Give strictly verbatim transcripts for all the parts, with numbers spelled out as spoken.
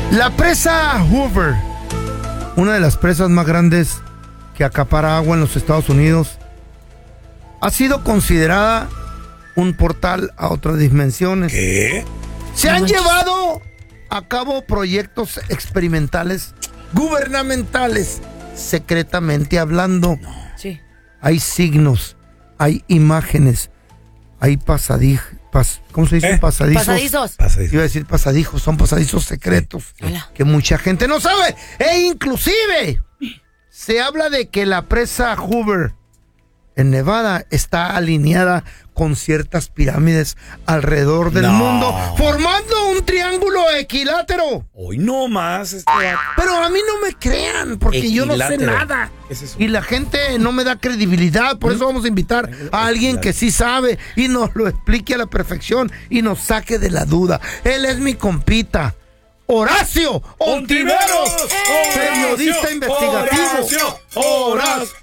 La presa Hoover, una de las presas más grandes que acapara agua en los Estados Unidos, ha sido considerada un portal a otras dimensiones. ¿Qué? Se han llevado a cabo proyectos experimentales gubernamentales, secretamente hablando. Sí. Hay signos, hay imágenes, hay pasadijos. Pas, ¿Cómo se dice? ¿Eh? Pasadizos. Pasadizos. Pasadizos. Iba a decir pasadijos, son pasadizos secretos Sí. que mucha gente no sabe. E inclusive se habla de que la presa Hoover en Nevada está alineada con ciertas pirámides alrededor del No. mundo, formando un triángulo equilátero. Hoy no más. Este... Pero a mí no me crean, porque yo no sé Equilátero. nada. ¿Qué es eso? Y la gente no me da credibilidad, por eso vamos a invitar a alguien que sí sabe y nos lo explique a la perfección y nos saque de la duda. Él es mi compita, Horacio Ontiveros, periodista investigativo. Horacio, Horacio.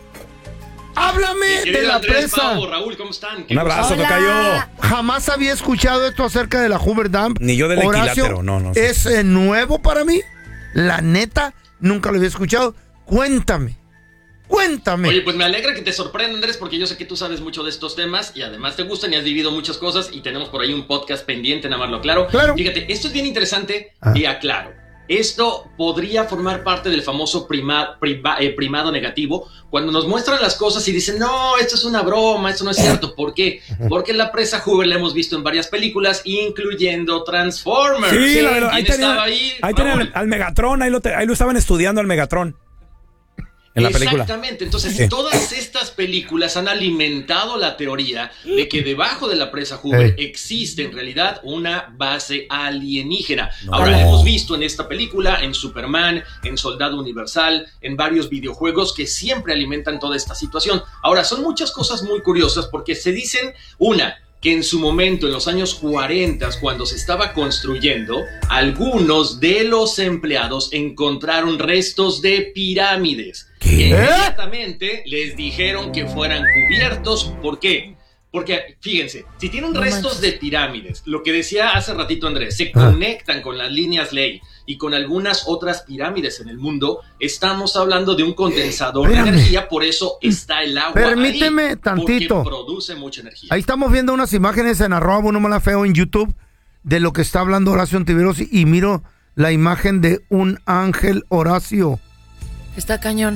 Háblame Mi de la Andrés, presa. Pau, Raúl, ¿cómo están? Un abrazo, Hola. tocayo. Jamás había escuchado esto acerca de la Hoover Dam. Ni yo del Horacio, equilátero, no, no sé. Es eh, nuevo para mí. La neta, nunca lo había escuchado. Cuéntame. Cuéntame. Oye, pues me alegra que te sorprenda, Andrés, porque yo sé que tú sabes mucho de estos temas y además te gustan y has vivido muchas cosas y tenemos por ahí un podcast pendiente, nada más lo aclaro. Claro. Fíjate, esto es bien interesante Ah. y aclaro. Esto podría formar parte del famoso prima, prima, eh, primado negativo, cuando nos muestran las cosas y dicen, no, esto es una broma, esto no es cierto. ¿Por qué? Porque la presa Hoover la hemos visto en varias películas, incluyendo Transformers. Sí, la verdad. ¿Quién Ahí tenían, estaba ahí? ahí tenían Raúl. al, al Megatron, ahí lo, te- ahí lo estaban estudiando al Megatron. En la película. Exactamente, entonces Sí. todas estas películas han alimentado la teoría de que debajo de la presa Hoover Hey. existe en realidad una base alienígena. No. Ahora la hemos visto en esta película, en Superman, en Soldado Universal, en varios videojuegos que siempre alimentan toda esta situación. Ahora, son muchas cosas muy curiosas porque se dicen, una, que en su momento, en los años cuarenta, cuando se estaba construyendo, algunos de los empleados encontraron restos de pirámides. ¿Qué? Que inmediatamente les dijeron que fueran cubiertos. ¿Por qué? Porque, fíjense, si tienen No restos manches. de pirámides, lo que decía hace ratito Andrés, se Ah. conectan con las líneas ley y con algunas otras pirámides en el mundo, estamos hablando de un condensador Espérame. de energía, por eso está el agua Permíteme ahí, tantito. porque produce mucha energía. Ahí estamos viendo unas imágenes en arroba uno mala feo en YouTube de lo que está hablando Horacio Ontiveros y, y miro la imagen de un ángel Horacio. Está cañón.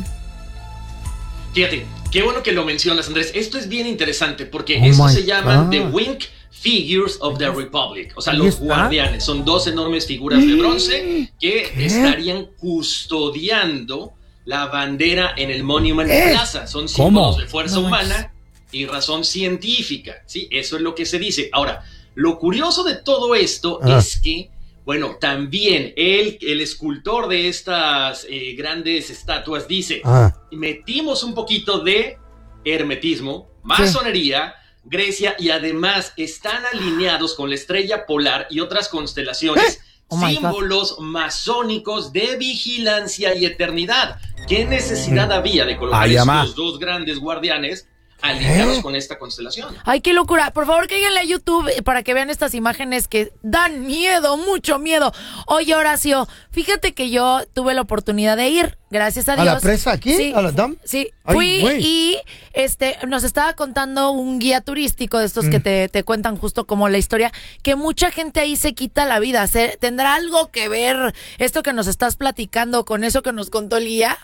Fíjate, qué bueno que lo mencionas, Andrés. Esto es bien interesante porque Oh esto my se llaman God. The Winged Figures of the Republic. O sea, Ahí los está. guardianes. Son dos enormes figuras de bronce que ¿Qué? estarían custodiando la bandera en el Monument ¿Eh? Plaza. Son ¿Cómo? símbolos de fuerza No manches. humana y razón científica. ¿Sí? Eso es lo que se dice. Ahora, lo curioso de todo esto Ah. es que, bueno, también el, el escultor de estas eh, grandes estatuas dice, Ah. metimos un poquito de hermetismo, masonería, Grecia, y además están alineados con la estrella polar y otras constelaciones, ¿Eh? Oh my God. símbolos masónicos de vigilancia y eternidad. ¿Qué necesidad había de colocar Ay, ama. estos dos grandes guardianes alineados ¿Eh? con esta constelación? Ay, qué locura. Por favor, cáiganle a YouTube eh, para que vean estas imágenes que dan miedo, mucho miedo. Oye, Horacio, fíjate que yo tuve la oportunidad de ir, gracias a ¿A Dios. la presa aquí? Sí, ¿A la dam? sí. Ay, Fui güey. y este nos estaba contando un guía turístico de estos Mm. que te, te cuentan justo como la historia, que mucha gente ahí se quita la vida. ¿Se- ¿Tendrá algo que ver esto que nos estás platicando con eso que nos contó el guía?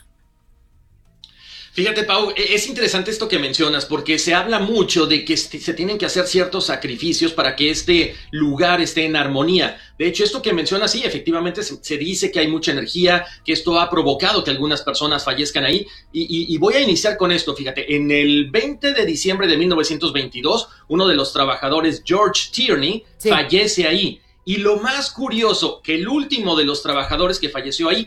Fíjate, Pau, e- es interesante esto que mencionas porque se habla mucho de que este- se tienen que hacer ciertos sacrificios para que este lugar esté en armonía. De hecho, esto que mencionas, sí, efectivamente se, se dice que hay mucha energía, que esto ha provocado que algunas personas fallezcan ahí. Y, y- y voy a iniciar con esto, fíjate. En el veinte de diciembre de mil novecientos veintidós, uno de los trabajadores, George Tierney, Sí. fallece ahí. Y lo más curioso, que el último de los trabajadores que falleció ahí